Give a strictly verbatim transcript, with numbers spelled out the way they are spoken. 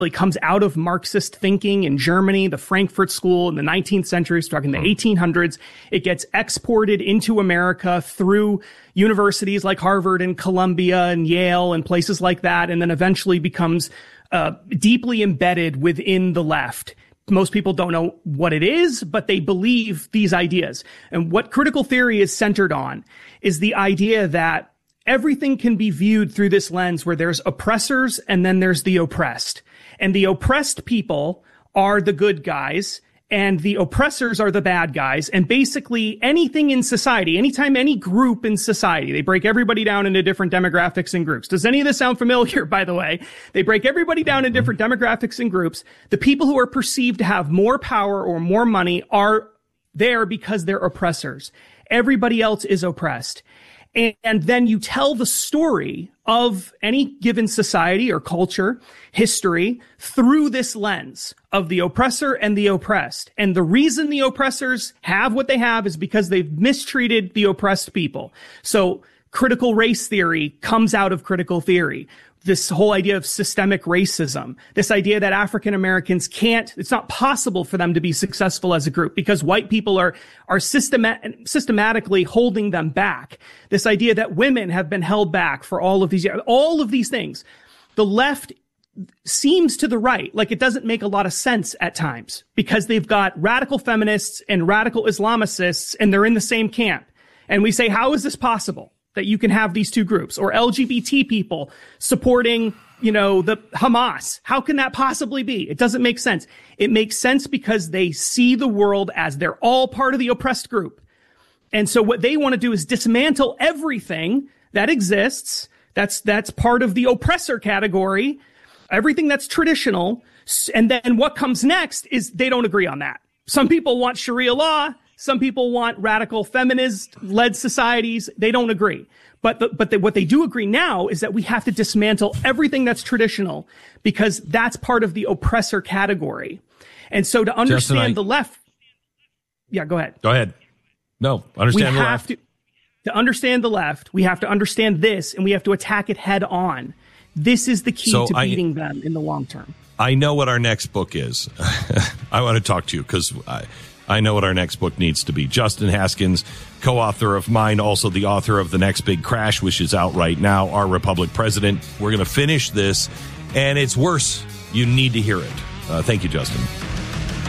comes out of Marxist thinking in Germany, the Frankfurt School in the nineteenth century, struck in the eighteen hundreds. It gets exported into America through universities like Harvard and Columbia and Yale and places like that, and then eventually becomes uh, deeply embedded within the left. Most people don't know what it is, but they believe these ideas. And what critical theory is centered on is the idea that everything can be viewed through this lens where there's oppressors and then there's the oppressed. And the oppressed people are the good guys and the oppressors are the bad guys. And basically anything in society, anytime any group in society, they break everybody down into different demographics and groups. Does any of this sound familiar, by the way? They break everybody down into different demographics and groups. The people who are perceived to have more power or more money are there because they're oppressors. Everybody else is oppressed. And then you tell the story of any given society or culture, history, through this lens of the oppressor and the oppressed. And the reason the oppressors have what they have is because they've mistreated the oppressed people. So critical race theory comes out of critical theory. This whole idea of systemic racism, this idea that African Americans can't, it's not possible for them to be successful as a group because white people are, are systema- systematically holding them back. This idea that women have been held back for all of these years, all of these things. The left seems to the right like it doesn't make a lot of sense at times because they've got radical feminists and radical Islamicists and they're in the same camp. And we say, how is this possible? That you can have these two groups, or L G B T people supporting, you know, the Hamas. How can that possibly be? It doesn't make sense. It makes sense because they see the world as they're all part of the oppressed group. And so what they want to do is dismantle everything that exists. That's, that's part of the oppressor category, everything that's traditional. And then what comes next is they don't agree on that. Some people want Sharia law. Some people want radical feminist-led societies. They don't agree. But the, but the, what they do agree now is that we have to dismantle everything that's traditional because that's part of the oppressor category. And so to understand Justin, I, the left... Yeah, go ahead. Go ahead. No, understand we the have left. To, to understand the left, we have to understand this, and we have to attack it head on. This is the key so to I, beating them in the long term. I know what our next book is. I want to talk to you because... I. I know what our next book needs to be. Justin Haskins, co-author of mine, also the author of The Next Big Crash, which is out right now, Our Republic President. We're going to finish this, and it's worse. You need to hear it. Uh, thank you, Justin.